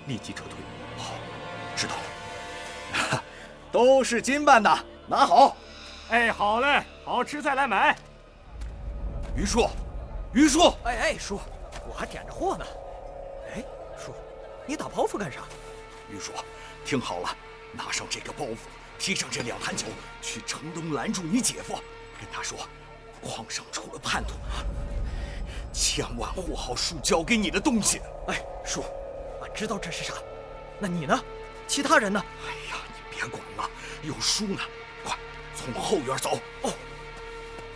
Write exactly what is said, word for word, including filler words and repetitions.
立即撤退。 好，知道了。都是金办的，拿好。 哎，好嘞，好吃再来买。 于叔，于叔， 哎哎，叔，我还点着货呢。哎，叔，你打包袱干啥？ 于叔，听好了，拿上这个包袱，提上这两坛酒，去城东拦住你姐夫，跟他说，矿上出了叛徒，千万护好叔交给你的东西。 哎，叔，俺知道这是啥。那你呢？其他人呢？ 哎呀，你别管了，有书呢。快，从后院走。 哦。